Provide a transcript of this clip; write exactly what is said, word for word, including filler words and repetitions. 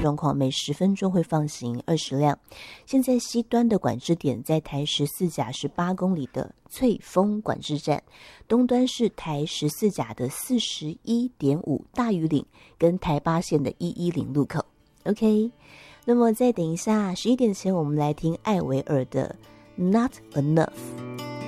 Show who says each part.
Speaker 1: 状况，每十分钟会放行二十辆。现在西端的管制点在台十四甲十八公里的翠峰管制站，东端是台十四甲的四十一点五大屿岭跟台八线的一一零路口。 OK， 那么再等一下十一点前我们来听艾维尔的 Not Enough。